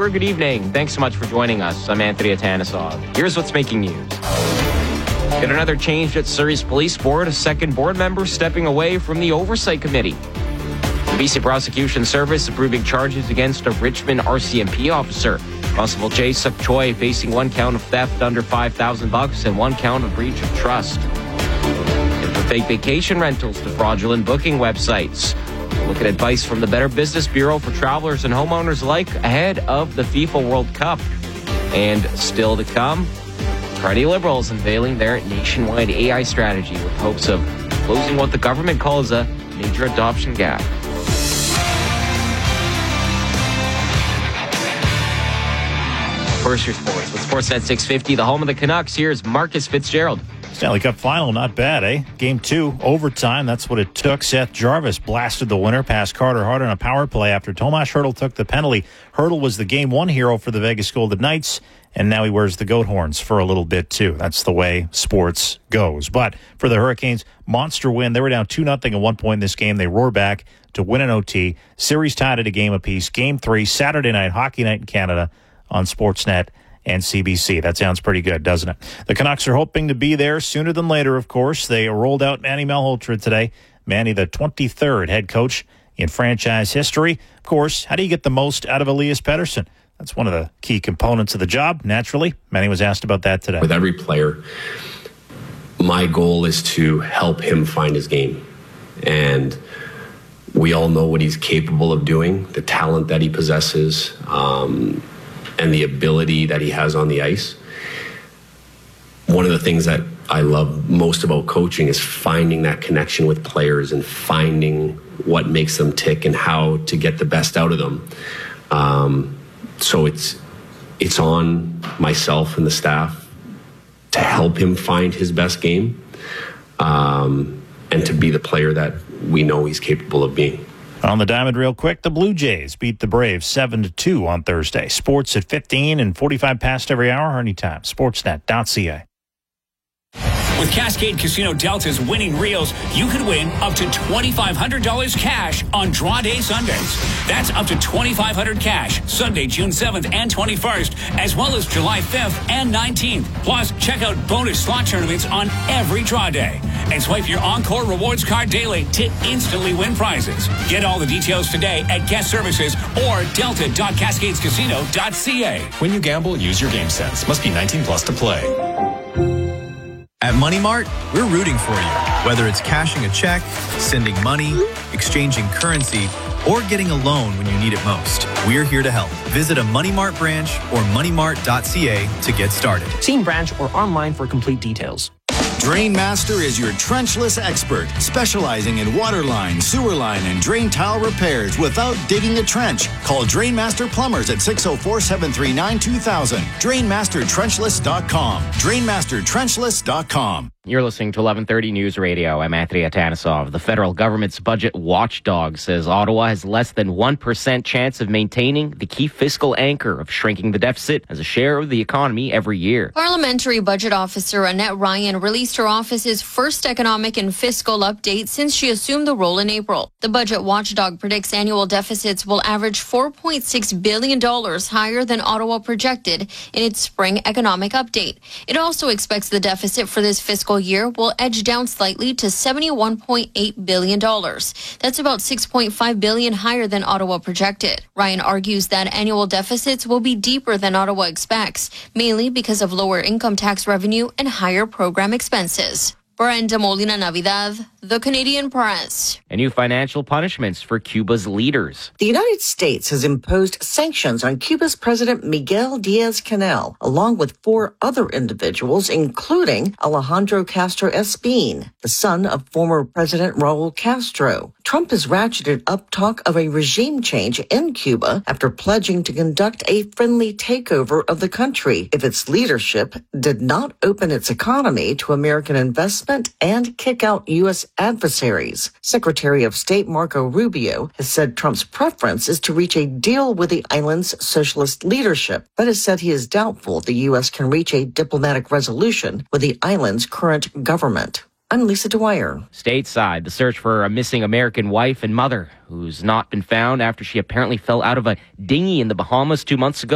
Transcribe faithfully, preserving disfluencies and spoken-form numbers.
Vancouver. Good evening. Thanks so much for joining us. I'm Anthony Atanisov. Here's what's making news. Get another change at Surrey's Police Board. A second board member stepping away from the Oversight Committee. The B C Prosecution Service approving charges against a Richmond R C M P officer. Constable Jay Suk Choi facing one count of theft under five thousand bucks and one count of breach of trust. And from fake vacation rentals to fraudulent booking websites. Look at advice from the Better Business Bureau for travelers and homeowners alike ahead of the FIFA World Cup. And still to come, Party Liberals unveiling their nationwide A I strategy with hopes of closing what the government calls a major adoption gap. First, your sports. With Sportsnet six fifty, the home of the Canucks, here's Marcus Fitzgerald. Stanley Cup final, not bad, eh? Game two, overtime, that's what it took. Seth Jarvis blasted the winner past Carter Hart on a power play after Tomas Hertl took the penalty. Hertl was the game one hero for the Vegas Golden Knights, and now he wears the goat horns for a little bit, too. That's the way sports goes. But for the Hurricanes, monster win. They were down two nothing at one point in this game. They roar back to win an O T. Series tied at a game apiece. Game three, Saturday night, Hockey Night in Canada on Sportsnet and C B C. That sounds pretty good, doesn't it? The Canucks are hoping to be there sooner than later, of course. They rolled out Manny Malhotra today. Manny, the twenty-third head coach in franchise history. Of course, how do you get the most out of Elias Pettersson? That's one of the key components of the job, naturally. Manny was asked about that today. With every player, my goal is to help him find his game. And we all know what he's capable of doing, the talent that he possesses, um, and the ability that he has on the ice. One of the things that I love most about coaching is finding that connection with players and finding what makes them tick and how to get the best out of them. Um, so it's it's on myself and the staff to help him find his best game, um, and to be the player that we know he's capable of being. On the diamond real quick, the Blue Jays beat the Braves seven to two on Thursday. Sports at fifteen and forty-five past every hour, anytime. Sportsnet dot c a. With Cascade Casino Delta's winning reels, you could win up to twenty-five hundred dollars cash on draw day Sundays. That's up to twenty-five hundred dollars cash Sunday, June seventh and twenty-first, as well as July fifth and nineteenth. Plus, check out bonus slot tournaments on every draw day. And swipe your Encore Rewards card daily to instantly win prizes. Get all the details today at Guest Services or delta dot cascades casino dot c a. When you gamble, use your game sense. Must be nineteen plus to play. At Money Mart, we're rooting for you. Whether it's cashing a check, sending money, exchanging currency, or getting a loan when you need it most, we're here to help. Visit a Money Mart branch or money mart dot c a to get started. See in branch or online for complete details. Drainmaster is your trenchless expert, specializing in water line, sewer line, and drain tile repairs without digging a trench. Call Drainmaster Plumbers at six oh four, seven three nine, two thousand. Drainmaster Trenchless dot com. Drainmaster Trenchless dot com. You're listening to eleven thirty News Radio. I'm Anthony Atanisov. The federal government's budget watchdog says Ottawa has less than one percent chance of maintaining the key fiscal anchor of shrinking the deficit as a share of the economy every year. Parliamentary Budget Officer Annette Ryan released her office's first economic and fiscal update since she assumed the role in April. The budget watchdog predicts annual deficits will average four point six billion dollars higher than Ottawa projected in its spring economic update. It also expects the deficit for this fiscal year will edge down slightly to seventy-one point eight billion dollars. That's about six point five billion dollars higher than Ottawa projected. Ryan argues that annual deficits will be deeper than Ottawa expects, mainly because of lower income tax revenue and higher program expenses. Brenda Molina Navidad, The Canadian Press. And new financial punishments for Cuba's leaders. The United States has imposed sanctions on Cuba's President Miguel Diaz-Canel, along with four other individuals, including Alejandro Castro Espín, the son of former President Raul Castro. Trump has ratcheted up talk of a regime change in Cuba after pledging to conduct a friendly takeover of the country if its leadership did not open its economy to American investment and kick out U S adversaries. Secretary of State Marco Rubio has said Trump's preference is to reach a deal with the island's socialist leadership, but has said he is doubtful the U S can reach a diplomatic resolution with the island's current government. I'm Lisa Dwyer. Stateside, the search for a missing American wife and mother who's not been found after she apparently fell out of a dinghy in the Bahamas two months ago